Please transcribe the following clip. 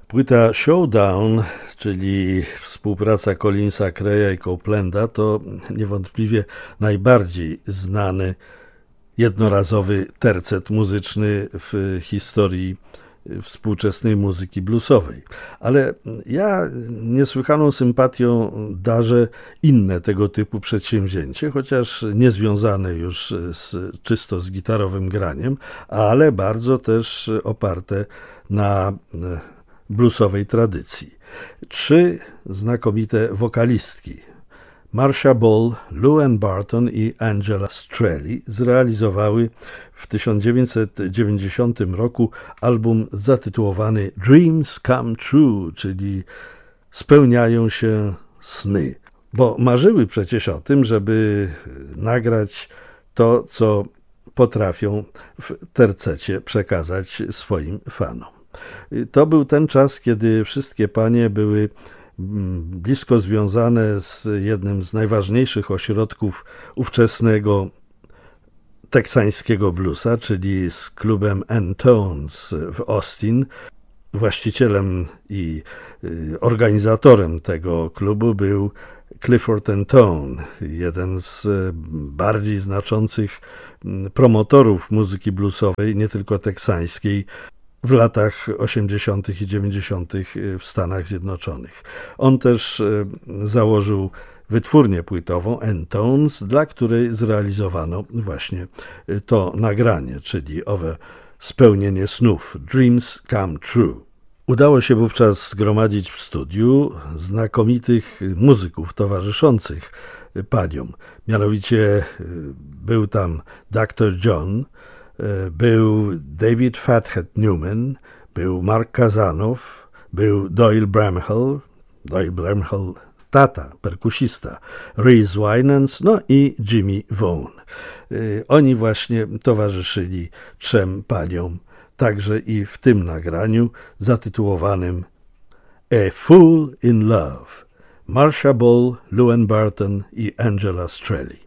Płyta Showdown, czyli współpraca Collinsa, Creya i Copelanda, to niewątpliwie najbardziej znany jednorazowy tercet muzyczny w historii współczesnej muzyki bluesowej. Ale ja niesłychaną sympatią darzę inne tego typu przedsięwzięcie, chociaż nie związane już czysto z gitarowym graniem, ale bardzo też oparte na bluesowej tradycji. 3 znakomite wokalistki, Marcia Ball, Lou Ann Barton i Angela Strelly, zrealizowały w 1990 roku album zatytułowany Dreams Come True, czyli spełniają się sny. Bo marzyły przecież o tym, żeby nagrać to, co potrafią w tercecie przekazać swoim fanom. To był ten czas, kiedy wszystkie panie były blisko związane z jednym z najważniejszych ośrodków ówczesnego teksańskiego bluesa, czyli z klubem N-Tones w Austin. Właścicielem i organizatorem tego klubu był Clifford N-Tone, jeden z bardziej znaczących promotorów muzyki bluesowej, nie tylko teksańskiej, w latach 80. i 90. w Stanach Zjednoczonych. On też założył wytwórnię płytową N-Tones, dla której zrealizowano właśnie to nagranie, czyli owe spełnienie snów Dreams Come True. Udało się wówczas zgromadzić w studiu znakomitych muzyków towarzyszących paniom. Mianowicie był tam Dr. John, był David Fathead Newman, był Mark Kazanow, był Doyle Bramhall, tata, perkusista, Reese Winans, no i Jimmy Vaughan. Oni właśnie towarzyszyli 3 paniom, także i w tym nagraniu zatytułowanym A Fool in Love. Marcia Ball, Lou Ann Barton i Angela Strelly.